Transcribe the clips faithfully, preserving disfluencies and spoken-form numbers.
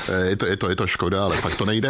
je to, je to, je to škoda, ale fakt to nejde.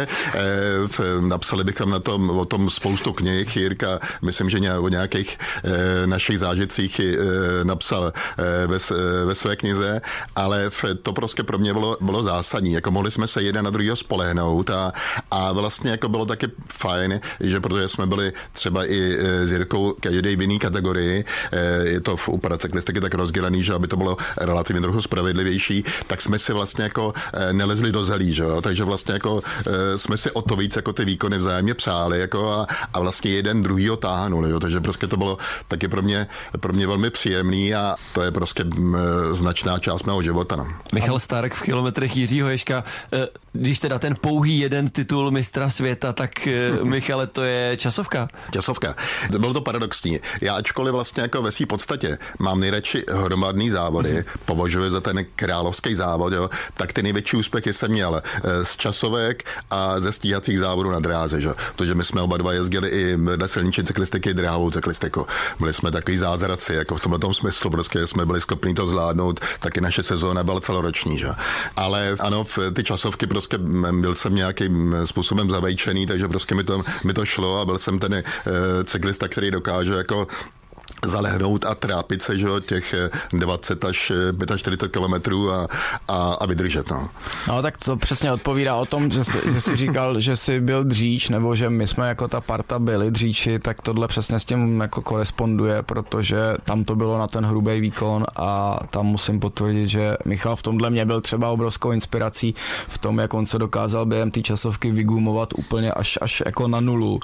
Napsali bychom na tom, o tom spoustu knih. Jirka, myslím, že o nějakých našich zážitcích napsal ve, ve své knize, ale to prostě pro mě bylo, bylo zásadní. Jako mohli jsme se jeden na druhýho spolehnout a, a vlastně jako bylo taky fajn, že protože jsme byli třeba i s Jirkou každý v jiný kategorii, je to v úpade cyklistiky tak rozdělený, že aby to bylo relativně trochu spravedlivější, tak jsme si vlastně jako nelezli do zelí, že jo? Takže vlastně jako jsme si o to víc jako ty výkony vzájemně přáli jako a, a vlastně jeden druhýho táhnuli, jo? Takže prostě to bylo taky pro mě, pro mě velmi příjemný a to je prostě značná část mého života. No. Michal Stark v kilometrech Jiřího Ježka, když teda ten pouhý jeden titul mistra světa, tak Michale, to je časovka? Časovka. Bylo to paradoxní. Já ačkoliv vlastně jako ve svý podstatě mám nejradši hromadný závody, považuji za ten královský závod, jo, tak ty největší úspěchy jsem měl z časovek a ze stíhacích závodů na dráze, že? Protože my jsme oba dva jezdili i vedle silniční cyklistiky, dráhovou cyklistiku. Byli jsme takový zázraci, jako v tomhle tom smyslu, prostě jsme byli schopni to zvládnout, taky naše sezóna byla celoroční, že? Ale ano, ty časovky prostě byl jsem nějakým způsobem zavejčený, takže prostě mi to, mi to šlo a byl jsem ten e, cyklista, který dokáže jako zalehnout a trápit se, že těch dvacet až čtyřicet pět kilometrů a, a, a vydržet. No. no tak to přesně odpovídá o tom, že jsi, že jsi říkal, že jsi byl dříč, nebo že my jsme jako ta parta byli dříči, tak tohle přesně s tím jako koresponduje, protože tam to bylo na ten hrubý výkon a tam musím potvrdit, že Michal v tomhle mě byl třeba obrovskou inspirací v tom, jak on se dokázal během té časovky vygumovat úplně až, až jako na nulu.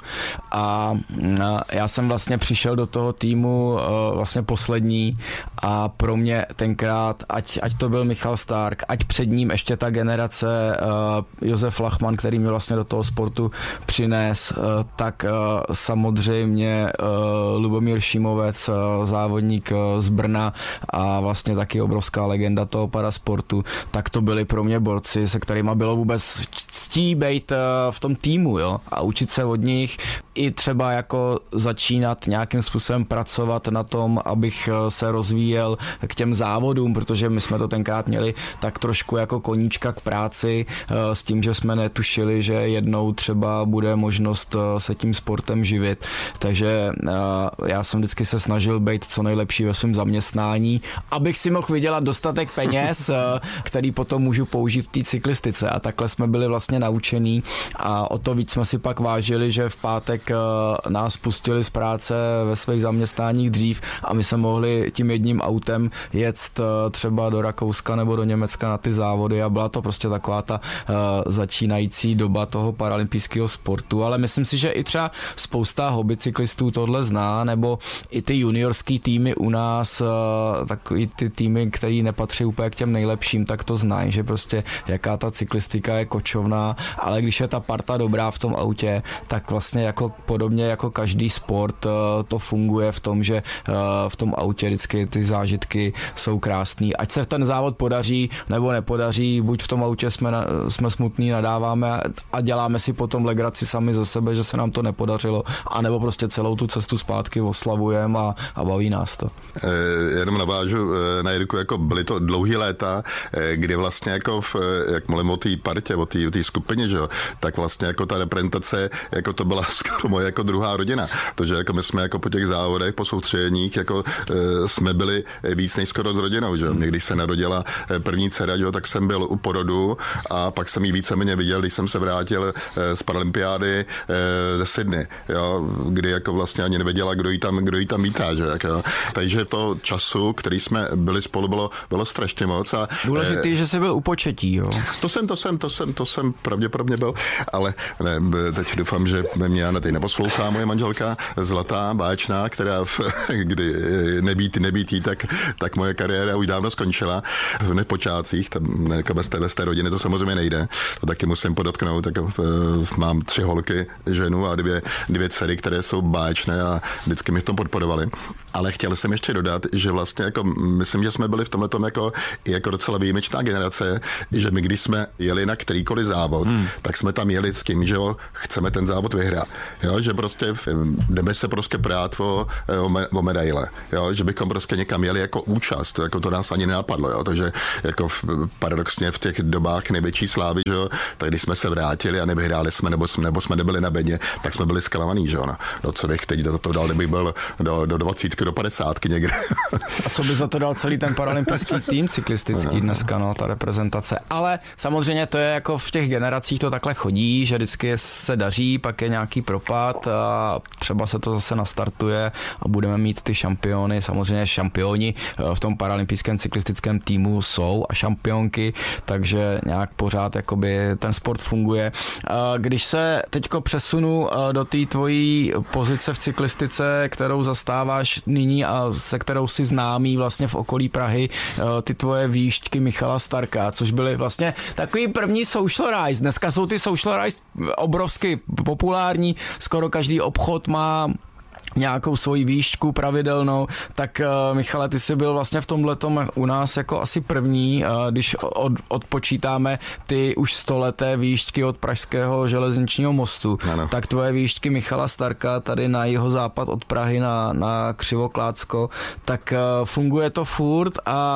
A já jsem vlastně přišel do toho týmu vlastně poslední a pro mě tenkrát, ať, ať to byl Michal Stark, ať před ním ještě ta generace uh, Josef Lachman, který mě vlastně do toho sportu přines, uh, tak uh, samozřejmě uh, Lubomír Šimovec, uh, závodník uh, z Brna a vlastně taky obrovská legenda toho parasportu, tak to byli pro mě borci, se kterýma bylo vůbec ctí být uh, v tom týmu, jo, a učit se od nich i třeba jako začínat nějakým způsobem pracovat na tom, abych se rozvíjel k těm závodům, protože my jsme to tenkrát měli tak trošku jako koníčka k práci s tím, že jsme netušili, že jednou třeba bude možnost se tím sportem živit. Takže já jsem vždycky se snažil být co nejlepší ve svém zaměstnání, abych si mohl vydělat dostatek peněz, který potom můžu použít v té cyklistice. A takhle jsme byli vlastně naučení a o to víc jsme si pak vážili, že v pátek nás pustili z práce ve svých zaměstnáních dřív a my jsme mohli tím jedním autem jet třeba do Rakouska nebo do Německa na ty závody a byla to prostě taková ta uh, začínající doba toho paralympijského sportu, ale myslím si, že i třeba spousta hobbycyklistů tohle zná, nebo i ty juniorský týmy u nás, uh, takový ty týmy, který nepatří úplně k těm nejlepším, tak to znají, že prostě jaká ta cyklistika je kočovná, ale když je ta parta dobrá v tom autě, tak vlastně jako podobně jako každý sport uh, to funguje v tom, že uh, v tom autě vždycky ty zážitky jsou krásný. Ať se ten závod podaří nebo nepodaří, buď v tom autě jsme, na, jsme smutný, nadáváme a děláme si potom legraci sami ze sebe, že se nám to nepodařilo, anebo prostě celou tu cestu zpátky oslavujeme a, a baví nás to. E, jenom navážu na Jirku, jako byly to dlouhý léta, kdy vlastně jako v, jak mluvím o té partě, o té skupině, že jo, tak vlastně jako ta reprezentace, jako to byla skoro moje jako druhá rodina. Takže jako my jsme jako po těch závodech, po soustředěních, jako e, jsme byli víc než skoro s rodinou, že jo. Mě, když se narodila první dcera, že jo, tak jsem byl u porodu a pak jsem ji víceméně viděl, když jsem se vrátil z paralympiády e, ze Sydney, jo, kdy jako vlastně ani nevěděla, kdo jí tam, kdo jí tam vítá, že jako. Takže to času, který jsme byli spolu, bylo, bylo strašně moc. A, důležitý, e, že jsi byl u početí, jo. To jsem, to jsem, to jsem, to jsem pravděpodobně byl, ale ne, teď doufám, že mě Anna teď neposlouchá moje manželka zlatá, báječná, která v, kdy nebýt, nebýt jí, tak, tak moje kariéra už dávno skončila v nepočátcích, tam jako bez té, bez té rodiny to samozřejmě nejde, to taky musím podotknout, tak mám tři holky, ženu a dvě, dvě dcery, které jsou báječné a vždycky mi v tom podporovali. Ale chtěl jsem ještě dodat, že vlastně jako myslím, že jsme byli v tomhletom jako, jako docela výjimečná generace, že my když jsme jeli na kterýkoliv závod, závod, hmm. tak jsme tam jeli s tím, že jo, chceme ten závod vyhrát. Jo, že prostě jdeme se prostě prát o, o, me, o medaile. Jo, že bychom prostě někam jeli jako účast. Jako to nás ani nenapadlo. Jo, takže jako v, paradoxně v těch dobách největší slávy, že jo, tak když jsme se vrátili a nevyhráli jsme, nebo jsme, nebo jsme nebyli na bedně, tak jsme byli zklamaný, že jo. No, no co bych teď za to dal, kdybych byl do, do dvacítky, do padesátky někde. A co by za to dal celý ten paralympijský tým cyklistický dneska, no, ta reprezentace. Ale samozřejmě to je jako v těch generacích to takhle chodí, že vždycky se daří, pak je nějaký propad a třeba se to zase nastartuje a budeme mít ty šampiony. Samozřejmě šampioni v tom paralympijském cyklistickém týmu jsou a šampionky, takže nějak pořád jakoby ten sport funguje. Když se teďko přesunu do té tvojí pozice v cyklistice, kterou zastáváš nyní a se kterou si známý vlastně v okolí Prahy, ty tvoje výšťky Michala Starka, což byly vlastně takový první social rise. Dneska jsou ty social rise obrovsky populární, skoro každý obchod má nějakou svoji výšku pravidelnou, tak uh, Michale, ty jsi byl vlastně v tomhletom u nás jako asi první, uh, když od, odpočítáme ty už stoleté výšťky od pražského železničního mostu, ano. Tak tvoje výšťky Michala Starka tady na jeho západ od Prahy na, na Křivoklácko, tak uh, funguje to furt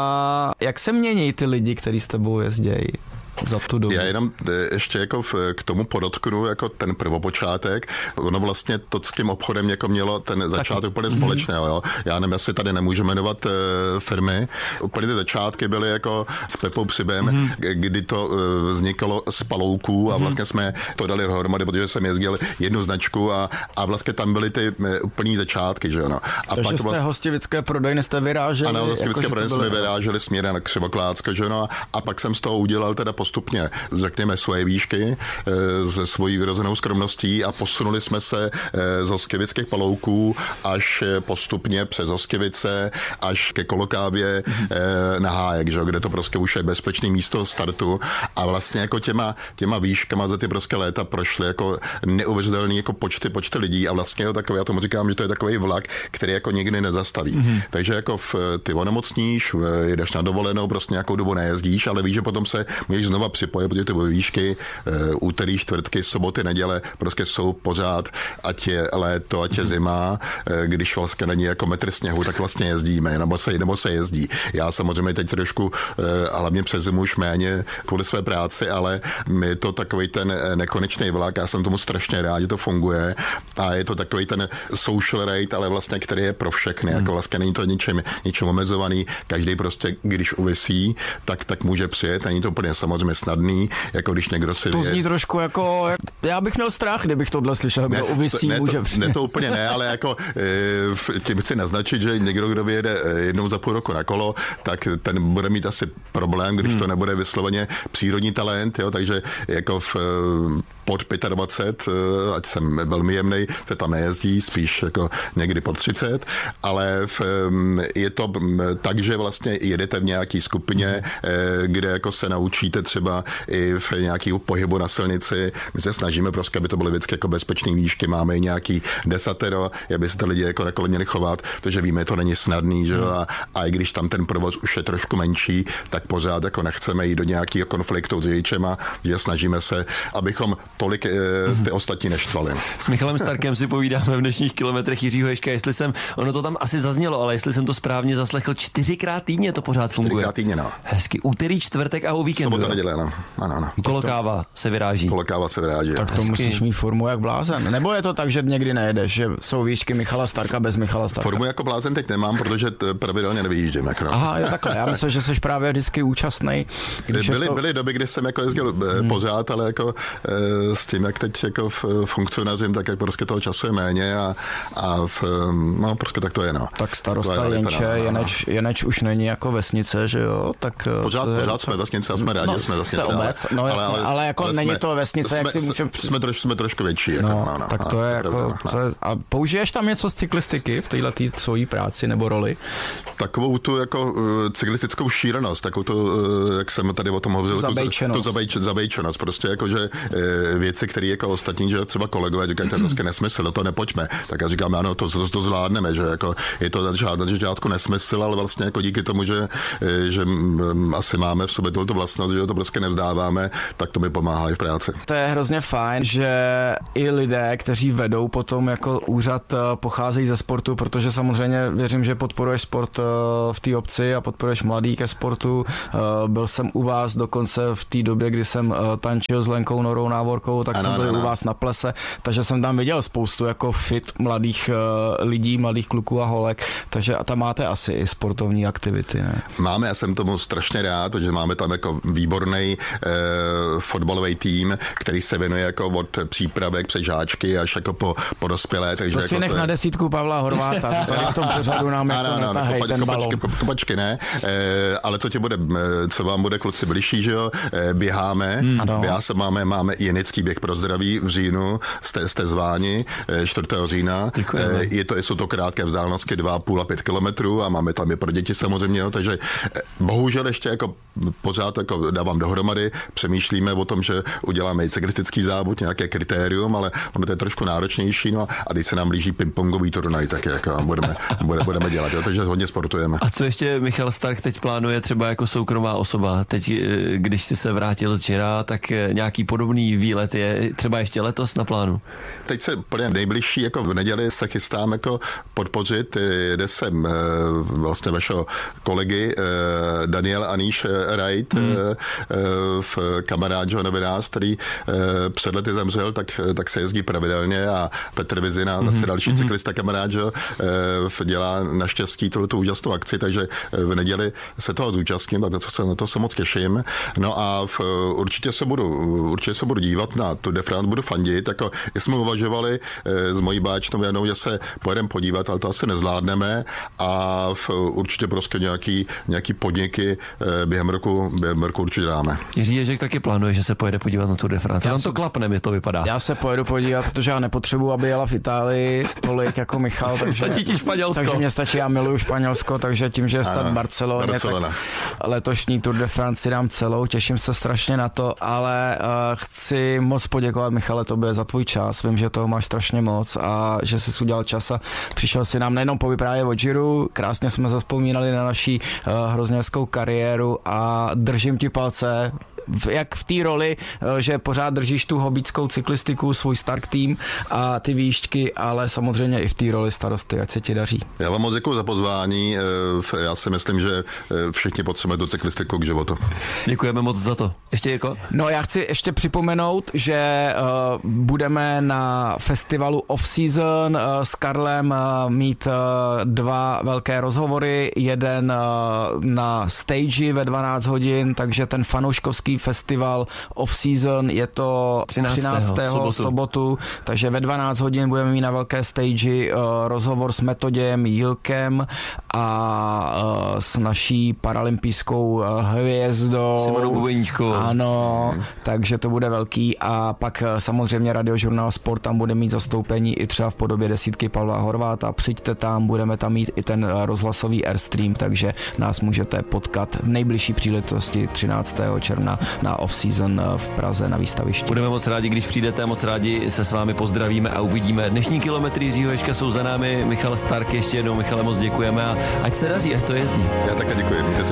a jak se mění ty lidi, kteří s tebou jezdějí? Za tu dobu. Já jenom ještě jako v, k tomu podotknu jako ten prvopočátek. Ono vlastně to s tím obchodem jako mělo ten začátek úplně společného. Jo. Já nevím, jestli tady nemůžu jmenovat uh, firmy. Úplně ty začátky byly jako s Pepou Přibem, mm-hmm. kdy to uh, vznikalo z palouků a vlastně jsme to dali dohromady, protože jsem jezdil jednu značku a, a vlastně tam byly ty uh, úplný začátky. Že jo, no. A takže pak z té vlastně, hostivické prodejny jste vyráželi? Ano, hostivické jako, prodejny jsme vyráželi směrem na Křivoklácko, že no. A pak jsem z toho udělal teda postupně, řekněme, svoje výšky se svojí vyrozenou skromností a posunuli jsme se z hostivických palouků až postupně přes Hostivice až ke Kolokávě na Hájek, že? Kde to prostě už je bezpečné místo startu a vlastně jako těma, těma výškama za ty prostě léta prošly jako neuvěřitelný jako počty, počty lidí a vlastně jo, takový, já tomu říkám, že to je takový vlak, který jako nikdy nezastaví. Mm-hmm. Takže jako v, ty onemocníš, jedeš na dovolenou, prostě nějakou dobu nejezdíš, ale víš, že potom se můžeš znova připojit, protože ty výšky, úterý, čtvrtky, soboty, neděle prostě jsou pořád, ať je léto, ať je zima, když vlastně není jako metr sněhu, tak vlastně jezdíme, nebo se, nebo se jezdí. Já samozřejmě teď trošku, hlavně přes zimu už méně kvůli své práci, ale je to takový ten nekonečný vlak, já jsem tomu strašně rád, že to funguje a je to takový ten social rate, ale vlastně, který je pro všechny, hmm. jako vlastně není to ničem, ničem omezovaný, každý prostě, když uvisí, tak, tak může přijet, není to úplně samozřejmě snadný, jako když někdo si to vě... zní trošku jako, já bych měl strach, kdybych tohle slyšel, kdo uvisí, ne, může to, přijet. Ne, to úplně ne, ale jako e, tím chci naznačit, že někdo, kdo vyjede jednou za půl roku na kolo, tak ten bude mít asi problém, když hmm. to nebude vysloveně přírodní talent, jo, takže jako v pod dvacet pět, ať jsem velmi jemnej, se tam nejezdí, spíš jako někdy pod třicet, ale v, je to tak, že vlastně jedete v nějaký skupině, kde jako se naučíte třeba i v nějaký pohybu na silnici. My se snažíme prostě, aby to byly vždycky jako bezpečné výšky, máme i nějaký desatero, aby se ty lidi jako na kole měli chovat, protože víme, to není snadný, že? A, a i když tam ten provoz už je trošku menší, tak pořád jako nechceme jít do nějakého konfliktu s řidičema, že snažíme se, abychom tolik e, ty ostatní neštvali. S Michalem Starkem si povídáme v dnešních kilometrech Jiřího Ježka, jestli jsem, ono to tam asi zaznělo, ale jestli jsem to správně zaslechl, čtyřikrát týdně to pořád funguje. Čtyřikrát týdně, no. Hezky, úterý, čtvrtek a o víkendu. Sobota, neděle, no. Ano, ano. Kolokáva se vyráží. Kolokáva se vyráží. Tak to musíš mít formu jak blázen. Nebo je to tak, že někdy nejedeš, že jsou výšky Michala Starka bez Michala Starka? Formu jako blázen teď nemám, protože pravidelně nevyjíždím. Jako no. Aha, je takhle. Já myslím, že jsi právě vždycky účastný. Byly, to... byly doby, kdy jsem jako jezdil hmm. pořád, ale jako s tím, jak teď jako funkcionařím, tak jak prostě toho času je méně a, a v, no prostě tak to je, no. Tak starosta Jenče, no, Jeneč, Jeneč už není jako vesnice, že jo? Tak pořád, je, pořád jsme vesnice a jsme rádi, no, že jsme vesnice. Obec, no, ale, ale, ale jako ale není jsme, to vesnice, jsme, jak si můžeme... Jsme, troš, jsme trošku větší. No, jako, no, no, tak no, to je jako... No, to je, a použiješ tam něco z cyklistiky v této svojí práci nebo roli? Takovou tu jako uh, cyklistickou šílenost, takovou tu, uh, jak jsem tady o tom hovořil, zabejčenost. Tu, tu zabejč, zabejčenost, prostě jako, že uh, věci, které jako ostatní, že třeba kolegové říkají, to je prostě nesmysl, do toho nepojďme. Tak já říkám, ano, to, to, to zvládneme, že jako je to žádný žádný nesmysl, ale vlastně jako díky tomu, že, že asi máme v sobě tohoto vlastnost, že to prostě nevzdáváme, tak to mi pomáhá i v práci. To je hrozně fajn, že i lidé, kteří vedou potom jako úřad, pocházejí ze sportu, protože samozřejmě věřím, že podporuješ sport v té obci a podporuješ mladý ke sportu. Byl jsem u vás dokonce v té době, kdy jsem tančil s Lenkou Norou Návorkou, tak ano, jsem byl ano. u vás na plese, takže jsem tam viděl spoustu jako fit mladých lidí, mladých kluků a holek, takže a tam máte asi i sportovní aktivity, ne? Máme, já jsem tomu strašně rád, protože máme tam jako výborný eh, fotbalový tým, který se věnuje jako od přípravek přes žáčky až jako po, po dospělé. Takže to jako si nech to je... na desítku Pavla Horváta, tady v tom pořadu nám jako ano, netahej ten balón. Kopačky, kopačky ne, eh, ale co tě bude, co vám bude kluci bližší, že jo, eh, běháme, hmm. běhá se máme, máme jenický běh pro zdraví v říjnu, jste, jste zváni, čtvrtého října. Děkujeme. Je to, jsou to krátké vzdálenosti dva a půl a pět kilometrů a máme tam i pro děti samozřejmě, jo, takže bohužel ještě jako pořád jako dávám dohromady, přemýšlíme o tom, že uděláme i cyklistický závod, nějaké kritérium, ale ono to je trošku náročnější, no a teď se nám blíží pingpongový turnaj, tak jako budeme, budeme, budeme dělat, jo, takže hodně sportujeme. A co ještě Michal Stark teď plánuje třeba jako soukromá osoba? Teď, když si se vrátil z Gira, tak nějaký podobný výlet je třeba ještě letos na plánu? Teď se úplně nejbližší, jako v neděli se chystám jako podpořit, jede sem vlastně vašeho kolegy Daniel Aníš Wright, hmm. v kamarád, že novinář, který před lety zemřel, tak, tak se jezdí pravidelně a Petr Vizina, hmm. zase další hmm. cyklista kamarád, že dělá naštěstí tuto úžasnou akci, takže v neděli se toho zúčastním, tak to se, na to se moc těším. No a v, určitě se budu, určitě se budu dívat na Tour de France, budu fandit, jako jsme uvažovali s mojí báčnou Janou, že se pojedeme podívat, ale to asi nezvládneme a v, určitě prostě nějaký, nějaký podniky během roku, během roku určitě dáme. Jiří Ježek taky plánuje, že se pojede podívat na Tour de France. Já vám to klapne, mi to vypadá. Já se pojedu podívat, protože já nepotřebuji, aby jela v Itálii tolik jako Michal. Takže, stačí ti Španělsko. Takže mě stačí, já miluju Španělsko, takže tím, že je stát Barceloně, Barcelona. tak letošní Tour de France si dám celou, těším se strašně na to, ale uh, chci moc poděkovat, Michale, tobě za tvůj čas. Vím, že toho máš strašně moc a že jsi udělal čas a přišel si nám nejenom povyprávět o Giru, krásně jsme zazpomínali na naší uh, hrozně hezkou kariéru a držím ti palce, jak v té roli, že pořád držíš tu hobíckou cyklistiku, svůj Stark tým a ty výšťky, ale samozřejmě i v té roli starosty, ať se ti daří. Já vám moc děkuji za pozvání, já si myslím, že všichni potřebujeme tu cyklistiku k životu. Děkujeme moc za to. Ještě Jirko? No já chci ještě připomenout, že uh, budeme na festivalu Off Season uh, s Karlem uh, mít uh, dva velké rozhovory, jeden uh, na stage ve dvanáct hodin, takže ten fanouškovský festival Off Season, je to třináctého sobotu. sobotu, takže ve dvanáct hodin budeme mít na velké stage uh, rozhovor s Metoděm Jílkem a uh, s naší paralympijskou uh, hvězdou Simonou Bubeníčkou. Ano, hmm. takže to bude velký a pak uh, samozřejmě Radiožurnál Sport tam bude mít zastoupení i třeba v podobě desítky Pavla Horváta, přijďte tam, budeme tam mít i ten uh, rozhlasový Airstream, takže nás můžete potkat v nejbližší příležitosti třináctého června na off-season v Praze na výstavišti. Budeme moc rádi, když přijdete, moc rádi se s vámi pozdravíme a uvidíme. Dnešní kilometry Jiřího Ježka jsou za námi. Michal Stark, ještě jednou Michale, moc děkujeme a ať se daří, ať to jezdí. Já také děkuji.